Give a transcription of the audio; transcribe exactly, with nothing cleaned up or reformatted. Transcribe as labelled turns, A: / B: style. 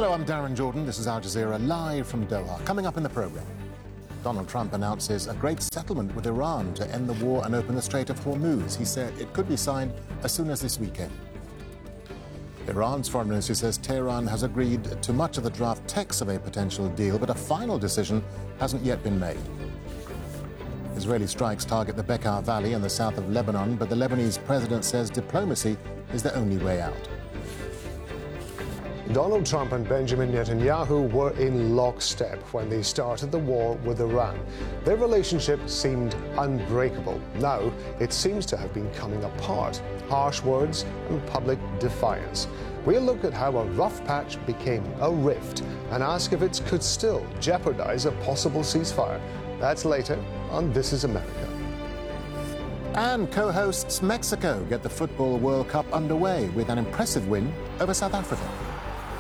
A: Hello, I'm Darren Jordan. This is Al Jazeera, live from Doha. Coming up in the programme, Donald Trump announces a great settlement with Iran to end the war and open the Strait of Hormuz. He said it could be signed as soon as this weekend. Iran's foreign ministry says Tehran has agreed to much of the draft text of a potential deal, but a final decision hasn't yet been made. Israeli strikes target the Bekaa Valley in the south of Lebanon, but the Lebanese president says diplomacy is the only way out.
B: Donald Trump and Benjamin Netanyahu were in lockstep when they started the war with Iran. Their relationship seemed unbreakable. Now it seems to have been coming apart. Harsh words and public defiance. We'll look at how a rough patch became a rift and ask if it could still jeopardize a possible ceasefire. That's later on This Is America.
A: And co-hosts Mexico get the Football World Cup underway with an impressive win over South Africa.